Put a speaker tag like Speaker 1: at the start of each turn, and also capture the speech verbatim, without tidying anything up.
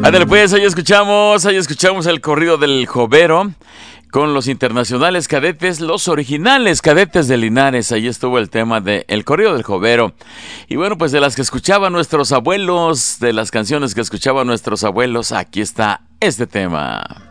Speaker 1: Ándale, pues, ahí escuchamos, ahí escuchamos el corrido del Jovero con los internacionales cadetes, los originales cadetes de Linares. Ahí estuvo el tema de El corrido del Jovero. Y bueno, pues de las que escuchaban nuestros abuelos, de las canciones que escuchaban nuestros abuelos, aquí está este tema.